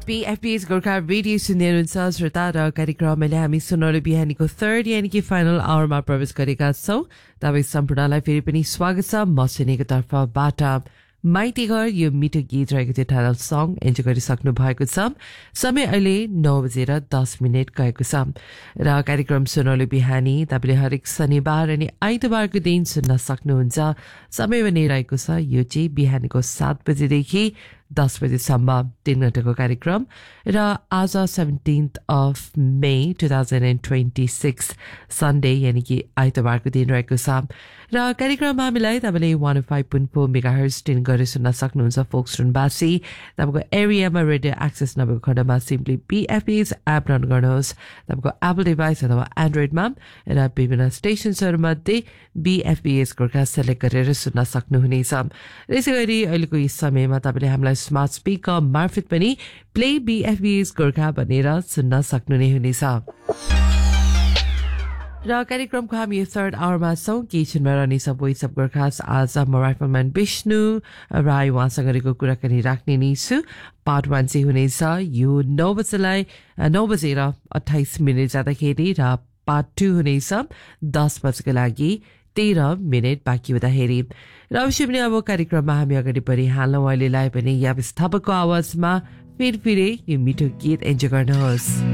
BFB's Gorkha radio सुन्दै हुनुहुन्छ श्रोता र कार्यक्रमले हामी सुनौलो बिहानीको थर्ड यानी कि फाइनल आवरमा प्रवेश गरेका छौं। तपाईं सम्पूर्णलाई फेरि पनि स्वागत छ म सुनेको तर्फबाट। माइती घर यो मिठो गीत रहेको थियो टाइटल सङ एन्जोय गरिसक्नु भएको छ। समय अहिले 9:10 गएको छ र कार्यक्रम सुनौलो बिहानी तपाईले हरेक शनिबार अनि आइतबारको दिन सुन्न सक्नुहुन्छ। समय बनिरहेको छ यो चाहिँ बिहानको 7 बजेदेखि 10 बजेसम्म 3 घण्टाको कार्यक्रम र आज 17th of May 2026 सन्डे यानी कि आइतबारको दिन रहेको छ र कार्यक्रममा हामीलाई तपाईले 105.4 मेगाहर्ज ट्युन गरेर सुन्न सक्नुहुन्छ। फोक्सटोनवासी तपाईको एरियामा रेडियो एक्सेस नभएको खण्डमा सिम्पली BFB's एप रन गर्नुहोस् तपाईको एप्पल डिभाइस अथवा एन्ड्रोइडमा र विभिन्न स्टेशन्सहरूमध्ये BFB's गोर्खा सेलेक्ट गरेर सुन्न सक्नुहुनेछ। त्यसैगरी अहिलेको यस समयमा तपाईले हामीलाई स्मार्ट स्पिकर मार्फत पनि प्ले BFB's गोर्खा भनेर सुन्न सक्नु नै हुनेछ। र कार्यक्रमको हामी यो थर्ड आवरमा छौं। किचनमा रहने सब वोइस अफ गोर्खा आज म राइफलम्यान विष्णु राई उहाँसँग गरेको कुराकानी राख्ने नै छु। पार्ट 1 चाहिँ हुनेछ यो 9:28 जाँदाखेरि र पार्ट 2 हुनेछ 10 बजेको लागि 13 मिनट बाँकी हुँदाखेरि र अवश्य पनि अब कार्यक्रममा हामी अगाडि बढिहाल्छौँ। अहिलेलाई पनि याविस थापाको आवाजमा फेरि यो मिठो गीत एन्जोय गर्नुहोस्।